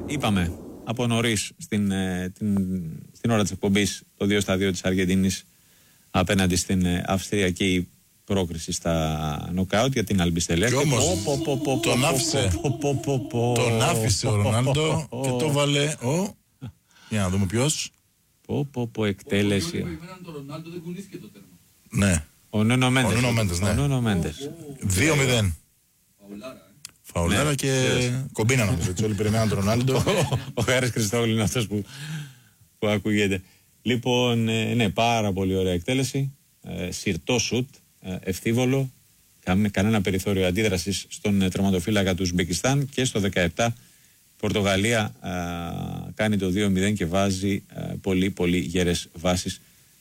είπαμε από νωρίς στην ώρα της εκπομπής το 2-2 της Αργεντινής απέναντι στην Αυστριακή πρόκριση στα νοκάουτ για την Αλμπιστελέ. Και όμως τον άφησε ο Ρονάλντο και το βάλε για να δούμε ποιος. Εκτέλεση. Το Ρονάλντο δεν κουνήθηκε το τέρμα. Ναι. Ο Νούνο Μέντες. 2-0. Φαουλάρα και κομπίνα νομίζω. Έτσι όλοι περιμέναν τον Ρονάλντο. Ο Χάρης Χριστόγλου είναι αυτός που ακούγεται. Λοιπόν, ναι, πάρα πολύ ωραία εκτέλεση. Σιρτό σουτ, ευθύβολο. Κανένα περιθώριο αντίδρασης στον τερματοφύλακα του Ουσμπεκιστάν. Και στο 17 Πορτογαλία κάνει το 2-0 και βάζει πολύ γερές βάσεις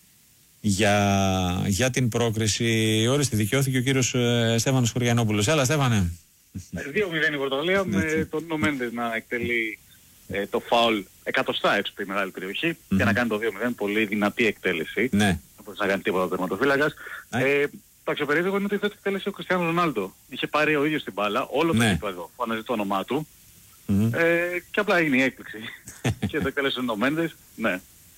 για την πρόκριση. Όριστη, δικαιώθηκε ο κύριος Στέφανος Χωριανόπουλος. Έλα, Στέφανε. 2-0 η Πορτογαλία με τον Νούνο Μέντες να εκτελεί το φάουλ εκατοστά έξω από τη μεγάλη περιοχή και να κάνει το 2-0. Πολύ δυνατή εκτέλεση. Ναι. Δεν θα κάνει τίποτα ο τερματοφύλακας. Το αξιοπερίεργο είναι ότι δεν εκτέλεσε ο Κριστιάνο Ρονάλντο. Είχε πάρει ο ίδιος την μπάλα, όλο το γήπεδο που αναζητεί το όνομά του. Και απλά έγινε η έκπληξη. Και το εκτέλεσε ο Νούνο Μέντες. Ναι.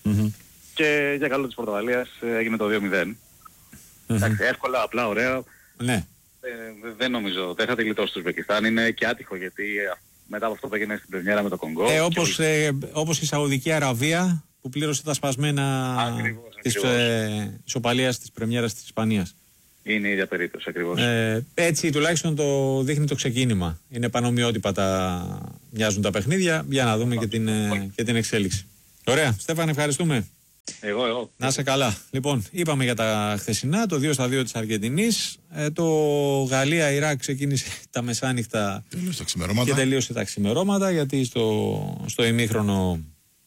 Και για καλό της Πορτογαλίας έγινε το 2-0. Εντάξει, εύκολα, απλά, ωραία. Ναι. Δεν νομίζω, δεν θα τη γλιτώσει το Ουσμπεκιστάν. Είναι και άτυχο γιατί μετά από αυτό που έγινε στην πρεμιέρα με το Κονγκό. Όπως η Σαουδική Αραβία που πλήρωσε τα σπασμένα της ισοπαλίας της πρεμιέρας της Ισπανίας. Είναι η ίδια περίπτωση ακριβώς. Έτσι τουλάχιστον το δείχνει το ξεκίνημα. Είναι πανομοιότυπα μοιάζουν τα παιχνίδια. Για να δούμε και την εξέλιξη. Ωραία. Στέφανε, ευχαριστούμε. Εγώ. Να είσαι καλά. Λοιπόν, είπαμε για τα χθεσινά, το 2-2 της Αργεντινής. Το Γαλλία-Ιράκ ξεκίνησε τα μεσάνυχτα και τελείωσε τα ξημερώματα, γιατί στο ημίχρονο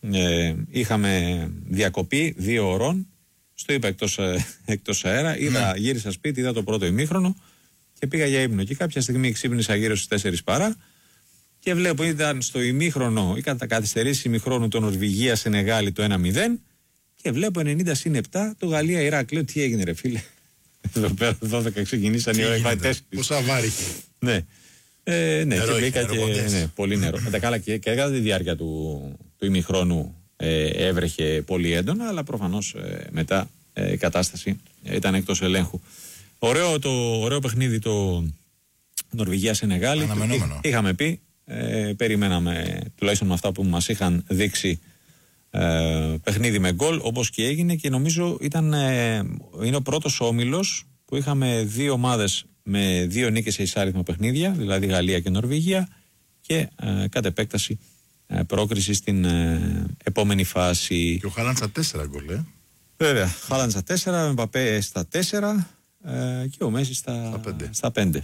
είχαμε διακοπή 2 ώρων. Στο είπα εκτός αέρα. Γύρισα σπίτι, είδα το πρώτο ημίχρονο και πήγα για ύπνο. Και κάποια στιγμή ξύπνησα γύρω στις 4 παρά και βλέπω ήταν στο ημίχρονο, ή κατά καθυστερήσεις ημιχρόνου, το Νορβηγία-Σενεγάλη το 1-0. Και βλέπω 90-7 το Γαλλία-Ιράκ. Λέω, τι έγινε, ρε φίλε. Εδώ πέρα 12 ξεκινήσαν οι ώρες. Πόσα βάρη. Ναι. Ναι, και μπήκα και πολύ νερό. Καλά, και κατά τη διάρκεια του ημιχρόνου έβρεχε πολύ έντονα, αλλά προφανώς μετά η κατάσταση ήταν εκτός ελέγχου. Ωραίο παιχνίδι το Νορβηγία-Σενεγάλη. Αναμενόμενο. Είχαμε πει, περιμέναμε τουλάχιστον με αυτά που μας είχαν δείξει παιχνίδι με γκολ, όπως και έγινε, και νομίζω είναι ο πρώτος όμιλος που είχαμε 2 ομάδες με 2 νίκες σε εισάριθμα παιχνίδια, δηλαδή Γαλλία και Νορβηγία, και κατ' επέκταση πρόκριση στην επόμενη φάση. Και ο Χάλαντ στα 4 γκολ, Βέβαια, Χάλαντ στα 4, Μπαπέ στα 4 και ο Μέση στα 5.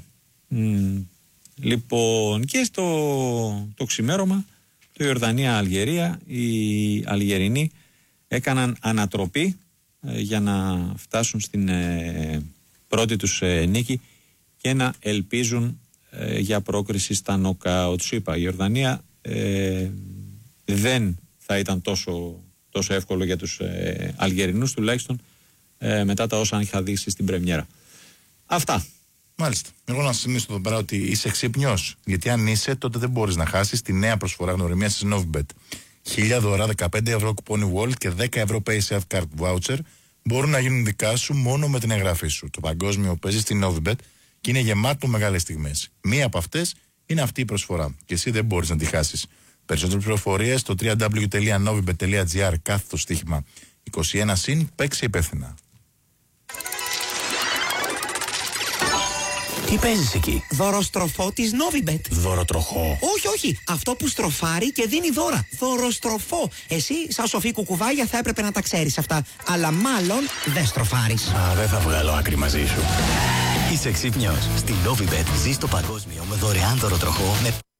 Λοιπόν, και το ξημέρωμα, το Ιορδανία-Αλγερία, οι Αλγερινοί έκαναν ανατροπή για να φτάσουν στην πρώτη τους νίκη και να ελπίζουν για πρόκριση στα νοκάουτ. Σου είπα, η Ιορδανία δεν θα ήταν τόσο εύκολο για τους Αλγερινούς, τουλάχιστον μετά τα όσα είχα δείξει στην πρεμιέρα. Αυτά. Μάλιστα. Εγώ να θυμίσω εδώ πέρα ότι είσαι ξύπνιος. Γιατί αν είσαι, τότε δεν μπορείς να χάσεις τη νέα προσφορά γνωριμίας της Novibet. 1.000 δωρά, 15 ευρώ κουπόνι Wall και 10 ευρώ PaySafe Card Voucher μπορούν να γίνουν δικά σου μόνο με την εγγραφή σου. Το παγκόσμιο παίζει στην Novibet και είναι γεμάτο μεγάλες στιγμές. Μία από αυτές είναι αυτή η προσφορά. Και εσύ δεν μπορείς να τη χάσεις. Περισσότερες πληροφορίες στο www.novibet.gr/21+. Παίξε υπεύθυνα. Τι παίζεις εκεί? Δωροστροφό της Novibet. Δωροτροχό. Όχι. Αυτό που στροφάρει και δίνει δώρα. Δωροστροφό. Εσύ, σαν σοφή κουκουβάγια, θα έπρεπε να τα ξέρεις αυτά. Αλλά μάλλον δεν στροφάρεις. Δεν θα βγάλω άκρη μαζί σου. Είσαι ξύπνιος. Στη Novibet ζεις το παγκόσμιο με δωρεάν δωροτροχό με